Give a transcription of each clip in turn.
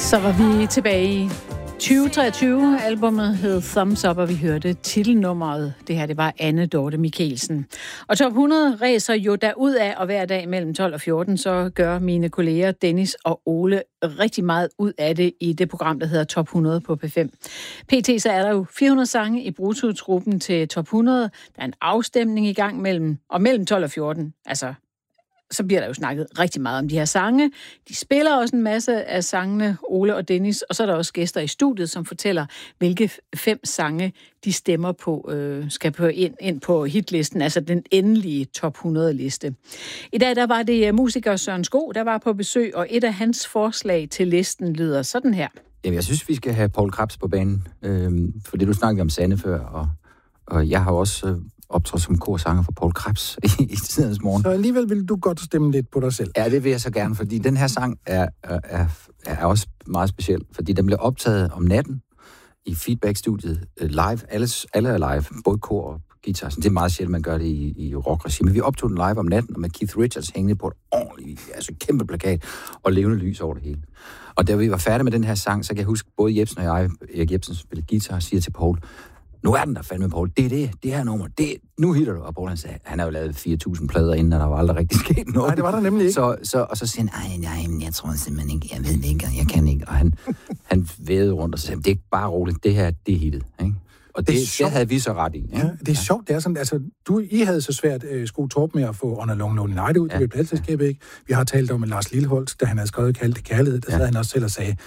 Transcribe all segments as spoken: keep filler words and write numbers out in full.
Så var vi tilbage i tyve treogtyve. Albumet hed Thumbs Up, og vi hørte titelnummeret. Det her, det var Anne Dorte Mikkelsen. Og Top hundrede ræser jo derud af, og hver dag mellem tolv og fjorten, så gør mine kolleger Dennis og Ole rigtig meget ud af det i det program, der hedder Top hundrede på P fem. P T så er der jo fire hundrede sange i brutotruppen til Top hundrede. Der er en afstemning i gang mellem, og mellem tolv og fjorten, altså så bliver der jo snakket rigtig meget om de her sange. De spiller også en masse af sangene, Ole og Dennis, og så er der også gæster i studiet, som fortæller, hvilke fem sange de stemmer på, øh, skal på ind, ind på hitlisten, altså den endelige Top hundrede-liste. I dag der var det musiker Søren Sko, der var på besøg, og et af hans forslag til listen lyder sådan her. Jamen, jeg synes, vi skal have Poul Krebs på banen, øh, for det du snakkede om Sanne før, og, og jeg har også... Øh, optrådt som korsanger for Poul Krebs i, i tidens morgen. Så alligevel vil du godt stemme lidt på dig selv. Ja, det vil jeg så gerne, fordi den her sang er, er, er også meget speciel, fordi den blev optaget om natten i Feedback-studiet live. Alle, alle er live, både kor og guitar. Det er meget sjældent, man gør det i, i rock-regi. Men vi optog den live om natten, og med Keith Richards hængende på et ordentligt, altså kæmpe plakat, og levende lys over det hele. Og da vi var færdige med den her sang, så kan jeg huske, både Jebsen og jeg, Erik Jebsen spiller guitar, siger til Poul, nu er den der fandme, Poul. Det er det, det her nummer. Det, nu hitter du. Og Poul, han sagde, han har jo lavet fire tusind plader inden, og der var aldrig rigtig sket noget. Nej, det var der nemlig ikke. Så, så, og så siger han, nej, nej, men jeg tror simpelthen ikke, jeg ved ikke, jeg kan ikke. Og han, han vædede rundt og sagde, det er bare roligt, det her, det er hittet. Ikke? Og det, det, det havde vi så ret i. Ikke? Ja, det er ja. sjovt, det er sådan, altså, du, I havde så svært uh, Sko Torp med at få On a Long Lonely Night ud, det blev pladsselskabet, ikke? Vi har talt om Lars Lilholt, da han havde skrevet Kaldte Kærlighed, der ja. sad han også selv og sagde,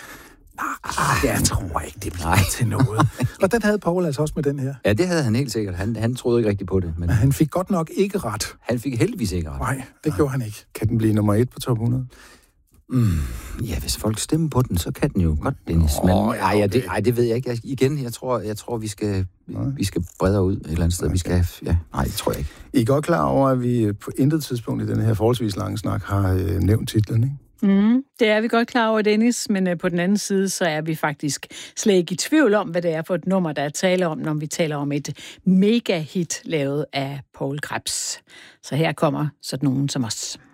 Ah, jeg tror ikke, det bliver til noget. Og den havde Poul altså også med den her. Ja, det havde han helt sikkert. Han, han troede ikke rigtigt på det. Men... men han fik godt nok ikke ret. Han fik heldigvis ikke ret. Nej, det Nej. gjorde han ikke. Kan den blive nummer et på top hundrede? Mm, ja, hvis folk stemmer på den, så kan den jo godt, Dennis. Men oh, ja, okay. ej, det, ej, det ved jeg ikke. Jeg, igen, jeg tror, jeg tror vi skal vi skal bredere ud et eller andet sted. Okay. Vi skal, ja, nej, det tror jeg ikke. I er godt klar over, at vi på intet tidspunkt i den her forholdsvis lange snak har øh, nævnt titlen, ikke? Mm, det er vi godt klar over, Dennis, men uh, på den anden side, så er vi faktisk slet ikke i tvivl om, hvad det er for et nummer, der er tale om, når vi taler om et mega-hit lavet af Poul Krebs. Så her kommer sådan nogen som os.